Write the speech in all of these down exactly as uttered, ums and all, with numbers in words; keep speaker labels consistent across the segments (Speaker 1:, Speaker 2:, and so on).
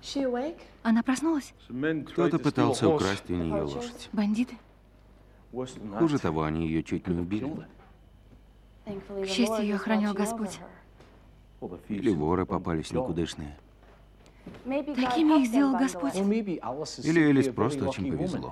Speaker 1: Она проснулась?
Speaker 2: Кто-то пытался украсть у нее лошадь.
Speaker 1: Бандиты?
Speaker 2: Хуже того, они ее чуть не убили.
Speaker 1: К счастью, ее охранял Господь.
Speaker 2: Или воры попались никудышные.
Speaker 1: Такими их сделал Господь.
Speaker 2: Или Элис просто очень повезло.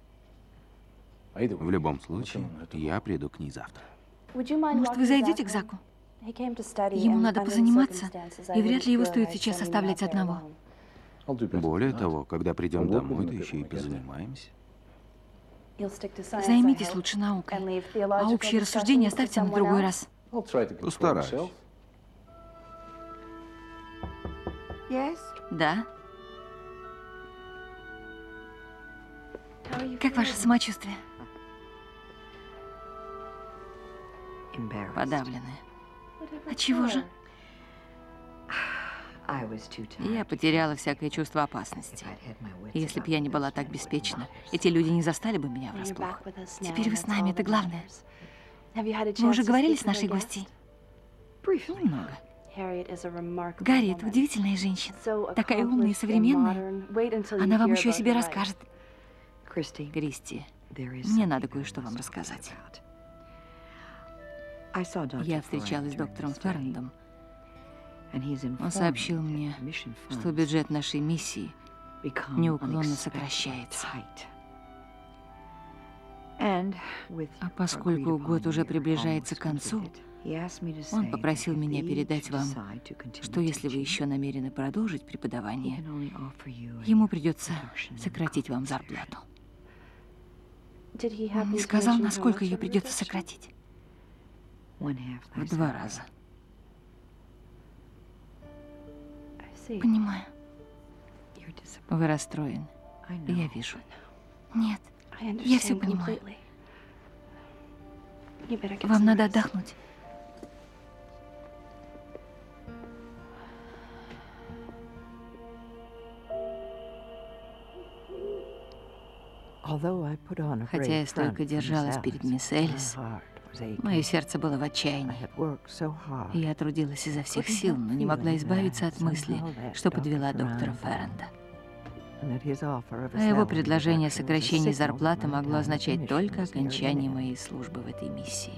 Speaker 2: В любом случае, я приду к ней завтра.
Speaker 1: Может, вы зайдете к Заку? Ему надо позаниматься, и вряд ли его стоит сейчас оставлять одного.
Speaker 2: Более того, когда придем домой, то еще и позанимаемся.
Speaker 1: Займитесь лучше наукой, а общие рассуждения оставьте на другой раз.
Speaker 2: Постараюсь.
Speaker 1: Да. Как ваше самочувствие? Подавленное. А чего же? Я потеряла всякое чувство опасности. Если бы я не была так беспечна, эти люди не застали бы меня врасплох. Теперь вы с нами, это главное. Вы уже говорили с нашей гостьей? Немного. Гарриет удивительная женщина. Такая умная и современная. Она вам еще о себе расскажет. Кристи, мне надо кое-что вам рассказать. Я встречалась с доктором Феррендом. Он сообщил мне, что бюджет нашей миссии неуклонно сокращается. А поскольку год уже приближается к концу, он попросил меня передать вам, что если вы еще намерены продолжить преподавание, ему придется сократить вам зарплату. Он не сказал, насколько ее придется сократить. В два раза. Понимаю. Вы расстроены. Я вижу. Нет, я все понимаю. Вам надо отдохнуть. Хотя я стойко держалась перед мисс Элис, мое сердце было в отчаянии. Я трудилась изо всех сил, но не могла избавиться от мысли, что подвела доктора Ферренда. А его предложение о сокращении зарплаты могло означать только окончание моей службы в этой миссии.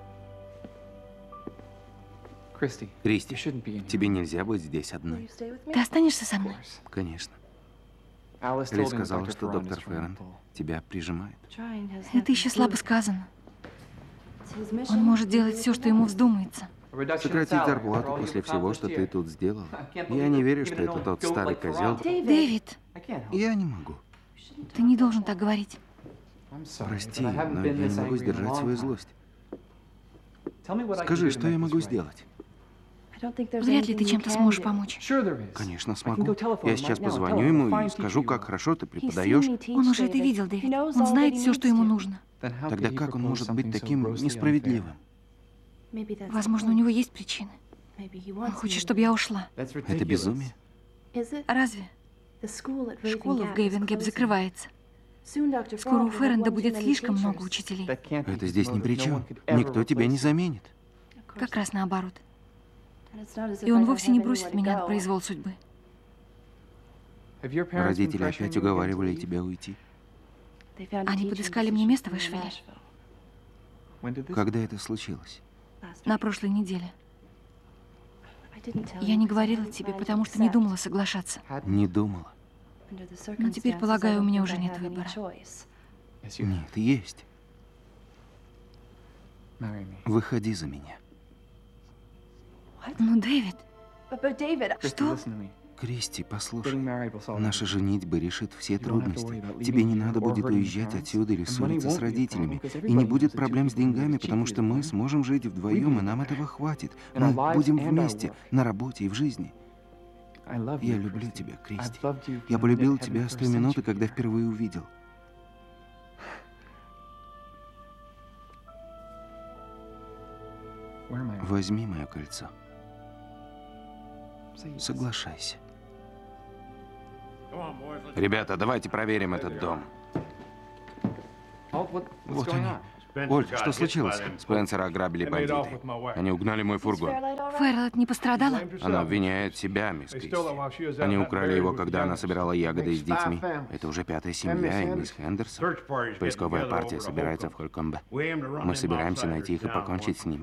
Speaker 2: Кристи, тебе нельзя быть здесь одной.
Speaker 1: Ты останешься со мной?
Speaker 2: Конечно. Элис сказала, что доктор Ферренд тебя прижимает.
Speaker 1: Это еще слабо сказано. Он может делать все, что ему вздумается.
Speaker 2: Сократить зарплату после всего, что ты тут сделал. Я не верю, что это тот старый козел.
Speaker 1: Дэвид!
Speaker 2: Я не могу.
Speaker 1: Ты не должен так говорить.
Speaker 2: Прости, но я не могу сдержать свою злость. Скажи, что я могу сделать?
Speaker 1: Вряд ли ты чем-то сможешь помочь.
Speaker 2: Конечно, смогу. Я сейчас позвоню ему и скажу, как хорошо ты преподаешь.
Speaker 1: Он уже это видел, Дэвид. Он знает все, что ему нужно.
Speaker 2: Тогда как он может быть таким несправедливым?
Speaker 1: Возможно, у него есть причины. Он хочет, чтобы я ушла.
Speaker 2: Это безумие.
Speaker 1: Разве? Школа в Гейвен-Гэп закрывается. Скоро у Ферренда будет слишком много учителей.
Speaker 2: Это здесь ни при чем. Никто тебя не заменит.
Speaker 1: Как раз наоборот. И он вовсе не бросит меня на произвол судьбы.
Speaker 2: Родители опять уговаривали тебя уйти.
Speaker 1: Они подыскали мне место в Эшвилле.
Speaker 2: Когда это случилось?
Speaker 1: На прошлой неделе. Я не говорила тебе, потому что не думала соглашаться.
Speaker 2: Не думала.
Speaker 1: Но теперь, полагаю, у меня уже нет выбора.
Speaker 2: Нет, есть. Выходи за меня.
Speaker 1: Ну, Дэвид. Что?
Speaker 2: Кристи, послушай. Наша женитьба решит все трудности. Тебе не надо будет уезжать отсюда или ссориться с родителями. И не будет проблем с деньгами, потому что мы сможем жить вдвоем, и нам этого хватит. Мы будем вместе, на работе и в жизни. Я люблю тебя, Кристи. Я полюбил тебя с той минуты, когда впервые увидел. Возьми мое кольцо. Соглашайся. Ребята, давайте проверим этот дом. Вот они. Оль, что случилось? Спенсера ограбили бандиты. Они угнали мой фургон.
Speaker 1: Фэррелот не пострадала?
Speaker 2: Она обвиняет себя, мисс Кристи. Они украли его, когда она собирала ягоды с детьми. Это уже пятая семья, и мисс Хендерсон. Поисковая партия собирается в Холькомбе. Мы собираемся найти их и покончить с ними.